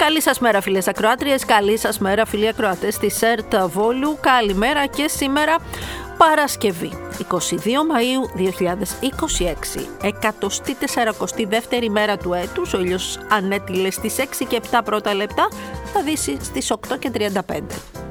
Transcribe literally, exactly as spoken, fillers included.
Καλή σας μέρα φίλες ακροάτριες, καλή σας μέρα φίλοι ακροατές της ΕΡΤ Βόλου. Καλημέρα και σήμερα Παρασκευή, εικοστή δεύτερη Μαΐου δύο χιλιάδες είκοσι έξι, εκατοστή σαρακοστή δεύτερη μέρα του έτους. Ο ήλιος ανέτειλε στις έξι και επτά πρώτα λεπτά, θα δύσει στις οκτώ και τριάντα πέντε.